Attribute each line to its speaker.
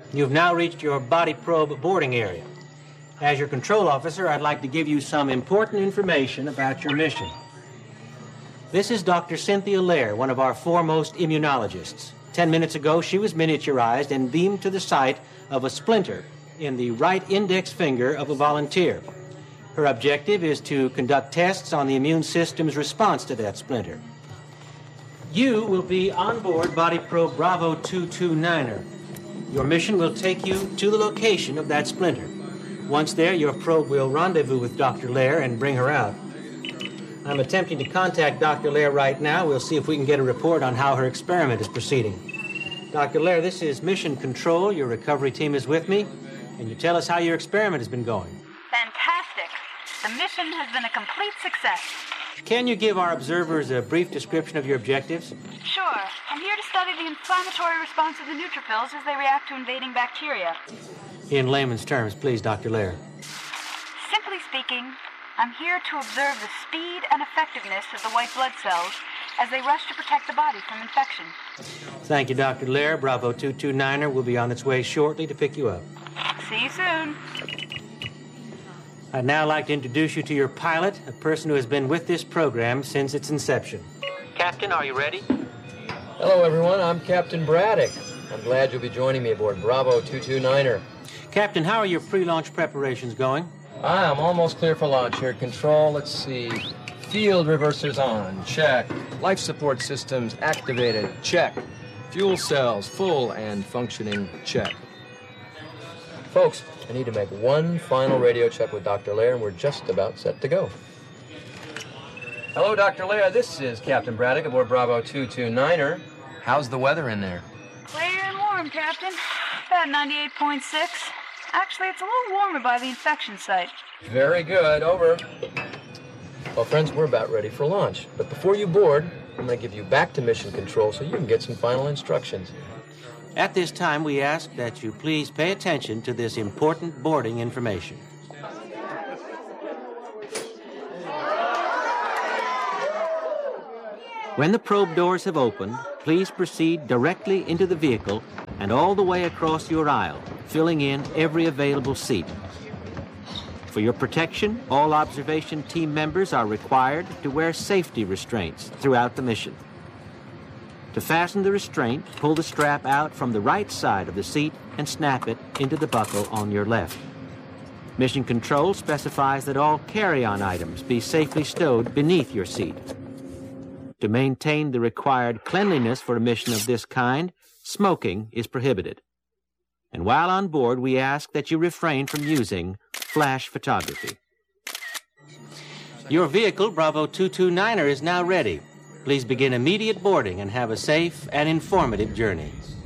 Speaker 1: You've now reached your body probe boarding area. As your control officer, I'd like to give you some important information about your mission. This is Dr. Cynthia Lair, one of our foremost immunologists. 10 minutes ago, she was miniaturized and beamed to the site of a splinter in the right index finger of a volunteer. Her objective is to conduct tests on the immune system's response to that splinter. You will be on board Body Probe Bravo 229er. Your mission will take you to the location of that splinter. Once there, your probe will rendezvous with Dr. Lair and bring her out. I'm attempting to contact Dr. Lair right now. We'll see if we can get a report on how her experiment is proceeding. Dr. Lair, this is Mission Control. Your recovery team is with me. Can you tell us how your experiment has been going?
Speaker 2: Fantastic. The mission has been a complete success.
Speaker 1: Can you give our observers a brief description of your objectives?
Speaker 2: Sure. I'm here to study the inflammatory response of the neutrophils as they react to invading bacteria.
Speaker 1: In layman's terms, please, Dr. Lair.
Speaker 2: Simply speaking, I'm here to observe the speed and effectiveness of the white blood cells as they rush to protect the body from infection.
Speaker 1: Thank you, Dr. Lair. Bravo 229er will be on its way shortly to pick you up.
Speaker 2: See you soon.
Speaker 1: I'd now like to introduce you to your pilot, a person who has been with this program since its inception. Captain, are you ready?
Speaker 3: Hello, everyone. I'm Captain Braddock. I'm glad you'll be joining me aboard Bravo 229er.
Speaker 1: Captain, how are your pre-launch preparations going?
Speaker 3: I'm almost clear for launch here. Control, let's see. Field reversers on, check. Life support systems activated, check. Fuel cells full and functioning, check. Folks, I need to make one final radio check with Dr. Lair, and we're just about set to go. Hello, Dr. Lair. This is Captain Braddock aboard Bravo 229er. How's the weather in there?
Speaker 2: Clear and warm, Captain. About 98.6. Actually, it's a little warmer by the infection site.
Speaker 3: Very good. Over. Well, friends, we're about ready for launch. But before you board, I'm going to give you back to Mission Control so you can get some final instructions.
Speaker 1: At this time, we ask that you please pay attention to this important boarding information. When the probe doors have opened, please proceed directly into the vehicle and all the way across your aisle, filling in every available seat. For your protection, all observation team members are required to wear safety restraints throughout the mission. To fasten the restraint, pull the strap out from the right side of the seat and snap it into the buckle on your left. Mission Control specifies that all carry-on items be safely stowed beneath your seat. To maintain the required cleanliness for a mission of this kind, smoking is prohibited. And while on board, we ask that you refrain from using flash photography. Your vehicle, Bravo 229er, is now ready. Please begin immediate boarding and have a safe and informative journey.